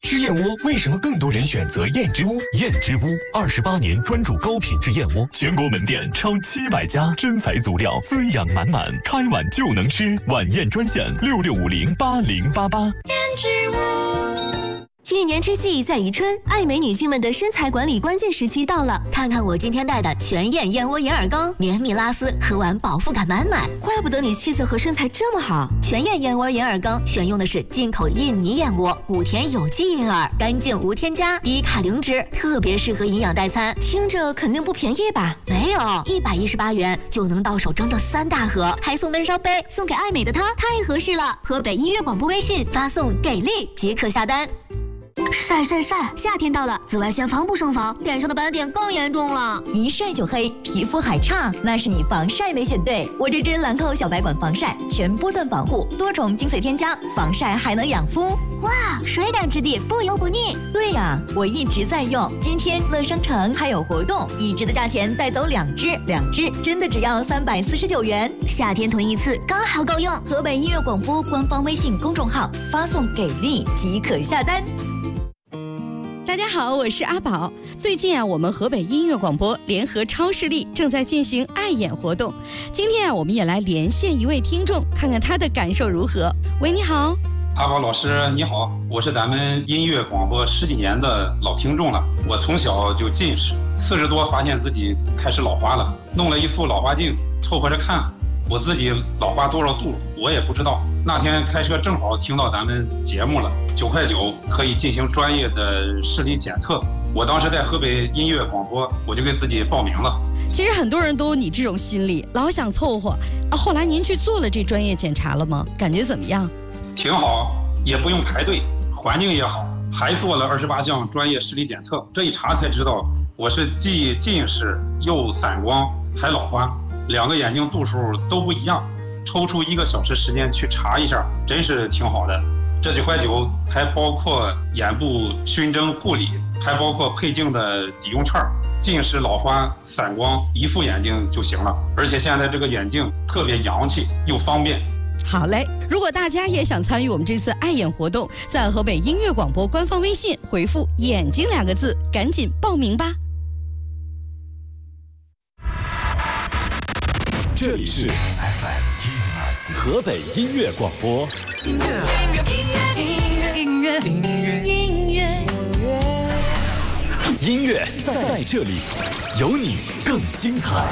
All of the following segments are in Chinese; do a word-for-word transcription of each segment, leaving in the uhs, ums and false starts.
吃燕窝为什么更多人选择燕之屋？燕之屋二十八年专注高品质燕窝，全国门店超七百家，真材足料，滋养满满，开碗就能吃。晚宴专线六六五零八零八八。 燕之屋。一年之计在于春，爱美女性们的身材管理关键时期到了。 看看我今天带的全燕燕窝银耳羹，绵密拉丝，喝完饱腹感满满。 怪不得你气色和身材这么好。 全燕燕窝银耳羹选用的是进口印尼燕窝，谷田有机银耳，干净无添加，低卡零脂，特别适合营养代餐。 听着肯定不便宜吧？ 没有，一百一十八元就能到手整整三大盒，还送温烧杯，送给爱美的她，太合适了。河北音乐广播微信发送给力即可下单。晒晒晒！夏天到了，紫外线防不胜防，脸上的斑点更严重了。 一晒就黑，皮肤还差，那是你防晒没选对。我这支兰蔻小白管防晒，全波段防护，多重精粹添加，防晒还能养肤。 哇，水感质地，不油不腻。 对呀，我一直在用。今天乐商城还有活动，一支的价钱带走两支，两支真的只要三百四十九元。 夏天囤一次刚好够用。 河北音乐广播官方微信公众号发送给力即可下单。 大家好，我是阿宝。最近啊，我们河北音乐广播联合超视力正在进行爱眼活动。今天啊，我们也来连线一位听众，看看他的感受如何。喂，你好。 阿宝老师你好，我是咱们音乐广播十几年的老听众了。我从小就近视，四十多发现自己开始老花了，弄了一副老花镜凑合着看，我自己老花多少度我也不知道。那天开车正好听到咱们节目了，九块九可以进行专业的视力检测。我当时在河北音乐广播，我就给自己报名了。 其实很多人都有你这种心理，老想凑合啊。后来您去做了这专业检查了吗？感觉怎么样？ 挺好，也不用排队，环境也好，还做了二十八项专业视力检测。这一查才知道，我是既近视又散光还老花，两个眼睛度数都不一样。抽出一个小时时间去查一下，真是挺好的。这九块九还包括眼部熏蒸护理，还包括配镜的抵用券，近视、老花、散光一副眼镜就行了。而且现在这个眼镜特别洋气又方便。 好嘞，如果大家也想参与我们这次爱眼活动，在河北音乐广播官方微信回复眼睛两个字，赶紧报名吧。 这里是 F M 河北音乐广播。音乐，音乐，音乐，音乐，音乐，音乐，音乐在在这里，有你更精彩。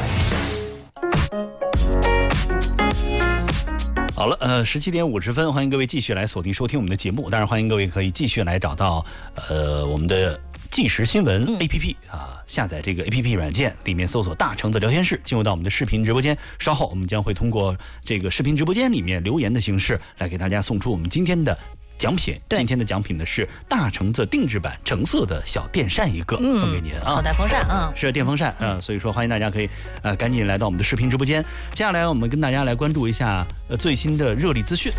好了，呃，十七点五十分，欢迎各位继续来锁定收听我们的节目。当然，欢迎各位可以继续来找到呃我们的即时新闻 A P P、嗯、啊，下载这个 A P P 软件，里面搜索大成的聊天室，进入到我们的视频直播间。稍后我们将会通过这个视频直播间里面留言的形式来给大家送出我们今天的奖品。今天的奖品呢是大橙子定制版橙色的小电扇一个、嗯、送给您啊， 好，电风扇啊， 是电风扇啊、呃，所以说欢迎大家可以呃赶紧来到我们的视频直播间。接下来我们跟大家来关注一下呃最新的热力资讯。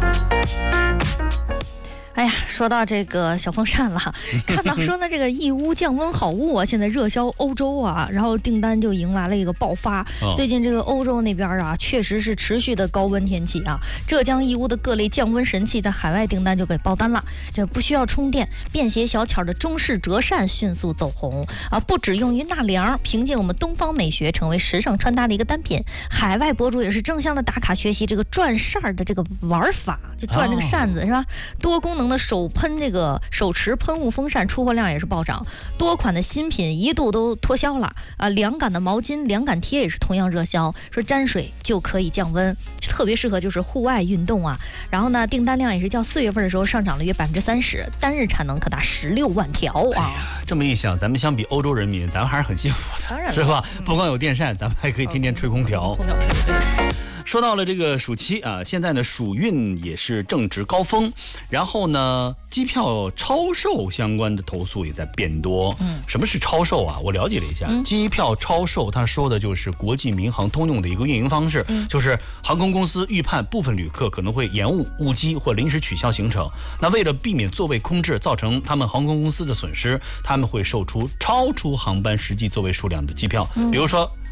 哎呀，说到这个小风扇了，看到说呢，这个义乌降温好物啊，现在热销欧洲啊，然后订单就迎来了一个爆发。哦、最近这个欧洲那边啊，确实是持续的高温天气啊。浙江义乌的各类降温神器在海外订单就给爆单了，这不需要充电，便携小巧的中式折扇迅速走红啊！不只用于纳凉，凭借我们东方美学成为时尚穿搭的一个单品。海外博主也是争相的打卡学习这个转扇儿的这个玩法，就转这个扇子、哦、是吧？多功能的手喷这个手持喷雾风扇出货量也是暴涨，多款的新品一度都脱销了啊！凉感的毛巾、凉感贴也是同样热销，说沾水就可以降温，特别适合就是户外运动啊。然后呢，订单量也是较四月份的时候上涨了约百分之三十，单日产能可达十六万条啊！ 哎呀，这么一想，咱们相比欧洲人民，咱们还是很幸福的， 当然是吧？不光有电扇，咱们还可以天天吹空调。 空调吹对。 说到了这个暑期啊，现在呢暑运也是正值高峰，然后呢机票超售相关的投诉也在变多。嗯，什么是超售啊？我了解了一下，嗯、机票超售，他说的就是国际民航通用的一个运营方式，嗯、就是航空公司预判部分旅客可能会延误、误机或临时取消行程，那为了避免座位空置造成他们航空公司的损失，他们会售出超出航班实际座位数量的机票，嗯、比如说。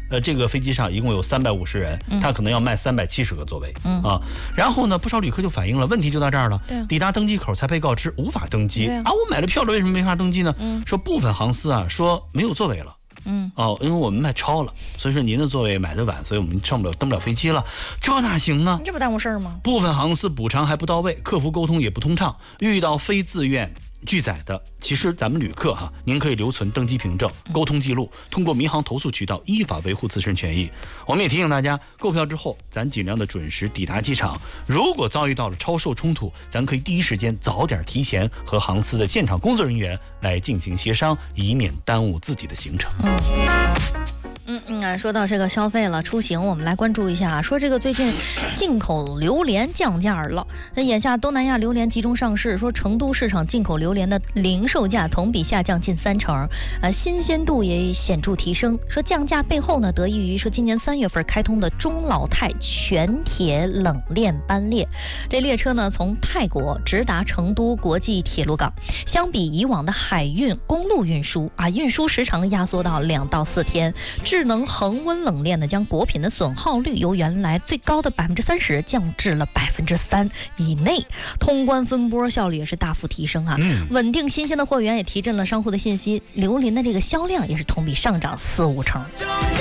呃，这个飞机上一共有三百五十人， 嗯、 他可能要卖三百七十个座位、 嗯、 啊。然后呢，不少旅客就反映了，问题就到这儿了。 对、啊， 抵达登机口才被告知无法登机啊, 啊！我买了票了，为什么没法登机呢？ 嗯、 说部分航司啊说没有座位了。 嗯哦，因为我们卖超了，所以说您的座位买的晚，所以我们上不了登不了飞机了，这哪行呢？ 这不耽误事儿吗？ 部分航司补偿还不到位，客服沟通也不通畅，遇到非自愿拒载的，其实咱们旅客哈，您可以留存登机凭证、沟通记录，通过民航投诉渠道依法维护自身权益。我们也提醒大家，购票之后咱尽量的准时抵达机场，如果遭遇到了超售冲突，咱可以第一时间早点提前和航司的现场工作人员来进行协商，以免耽误自己的行程。 嗯嗯嗯，说到这个消费了出行，我们来关注一下，说这个最近进口榴莲降价了。那眼下东南亚榴莲集中上市，说成都市场进口榴莲的零售价同比下降近三成，呃，新鲜度也显著提升。说降价背后呢，得益于说今年三月份开通的中老泰全铁冷链班列，这列车呢从泰国直达成都国际铁路港，相比以往的海运、公路运输啊，运输时长压缩到两到四天。智能恒温冷链呢，将果品的损耗率由原来最高的百分之三十降至了百分之三以内，通关分拨效率也是大幅提升啊！ 嗯、 稳定新鲜的货源也提振了商户的信心，榴莲的这个销量也是同比上涨四五成。